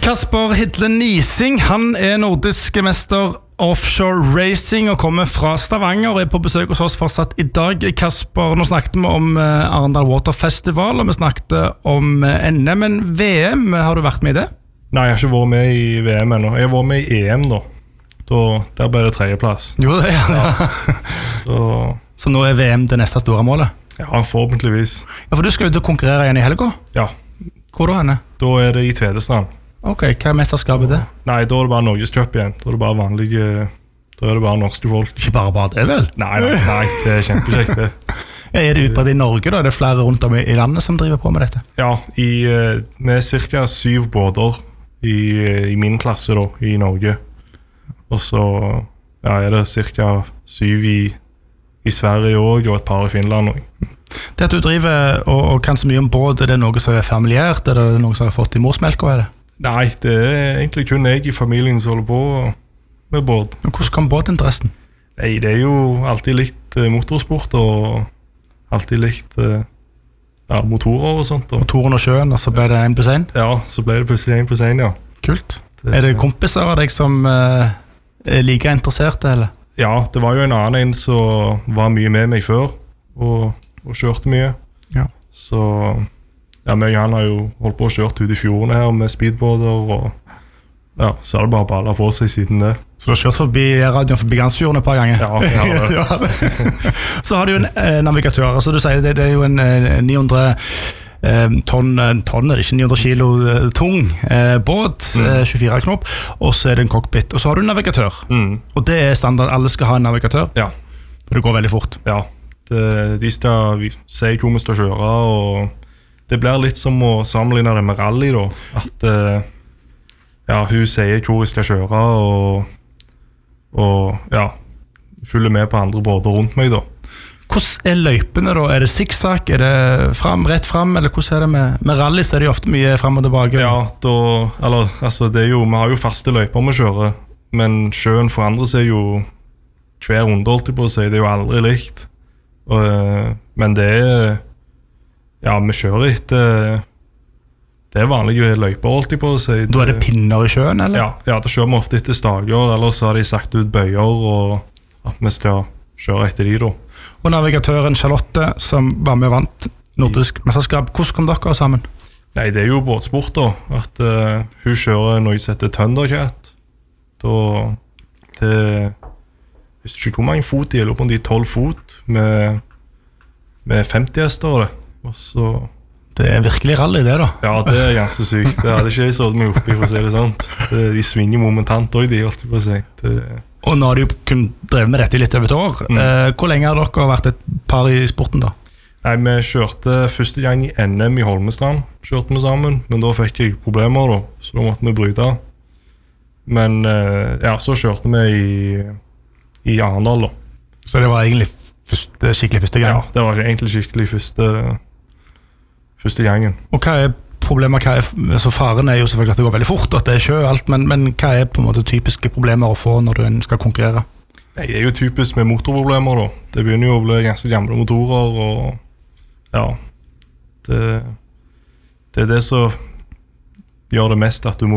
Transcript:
Kasper Hidle Nising, han nordisk mester offshore racing og kommer fra Stavanger og på besøk hos oss fortsatt I dag. Kasper, nå snakket vi om Arendal Water Festival, og vi snakket om NM, men VM, har du vært med I det? Nei, jeg har ikke vært med I VM ennå. Jeg har vært med I EM da. Der ble det 3. plass. Jo, det Så nå VM det neste store målet? Ja, forhåpentligvis. Ja, for du skal ut og konkurrere igjen I helga? Ja. Hvor da henne? Da det I Tvedestrand. Ok, hva mesterskapet det? Nei, da det bare Norgescup igjen. Da det bare vanlige, da det bare norske folk. Ikke bare det vel? Nei, det kjempekjekt det. Ja, det utbredt I Norge da? Det flere rundt om I landet som driver på med dette? Ja, med cirka 7 båter I min klasse da, I Norge. Og så det cirka 7 I Sverige også, og et par I Finland også. Det at du driver og kan så mye om båt, det noe som familiært? Det noe som har fått I morsmelk? Nei, det egentlig kun jeg I familien som holder på med båt. Men hvordan kom båtinteressen? Nei, det jo alltid likt motorsport, og alltid likt motorer og sånt. Motoren og sjøen, og så ble det 1+1? Ja, så ble det plutselig 1+1, ja. Kult. Det kompiser av deg som like interesserte, eller? Ja, det var jo en annen som var mye med meg før, og kjørte mye. Ja. Så meg og han har jo holdt på å kjørt ut I fjorden her med speedboarder, og så det bare ballet på seg siden det. Så du har kjørt forbi radioen forbi Gansfjorden et par ganger? Ja, Så har du jo en navigatør, altså du sier det jo en 900 tonn, det ikke 900 kilo tung båt, 24 knop, og så det en cockpit, og så har du en navigatør. Og det standard, alle skal ha en navigatør? Ja. Det går veldig fort? Ja, de skal si hvor vi skal kjøre, og det blir litt som å sammenligne det med rally da, at hun sier hvor jeg skal kjøre, og følger med på andre båter rundt meg da. Hvordan løypene da? Det zigzag? Det rett frem, eller hvordan det med rally? Så det jo ofte mye frem og tilbake? Ja, det jo, vi har jo faste løyper vi kjører, men sjøen forandrer seg jo hver runde, holdt jeg på å si, det jo aldri likt. Men det vi kjører etter det vanlige løyper, holdt jeg på å si. Da det pinner I sjøen, eller? Ja, da kjører vi ofte etter stager, eller så har de sagt ut bøyer, og at vi skal kjøre etter de da. Og navigatøren Charlotte, som var med og vant nordisk mesterskap, hvordan kom dere sammen? Nei, det jo båtsport da, at hun kjører noe som heter Thundercat. Jeg visste ikke hvor mange fot de lurer på om de 12 fot med 50 hester det. Og så det virkelig rally det da? Ja, det ganske sykt. Det hadde ikke jeg sådd meg oppi, for å si det sånt. De svinger momentant også, de holdt jeg på å si. Og nå har du kun drevet med dette I litt over et år. Hvor lenge har dere vært et par I sporten da? Nei, vi kjørte første gang I NM I Holmestrand, kjørte vi sammen, men da fikk jeg problemer da, så da måtte vi bryte. Men så kjørte vi I Arendal da. Så det var egentlig skikkelig første gang? Ja, det var egentlig skikkelig første gangen. Og hva problemer? Så faren jo selvfølgelig at det går veldig fort, at det sjø og alt, men hva på en måte typiske problemer å få når du skal konkurrere? Nei, det jo typisk med motorproblemer da. Det begynner jo å bli ganske gamle motorer, og det det som gjør det mest at du må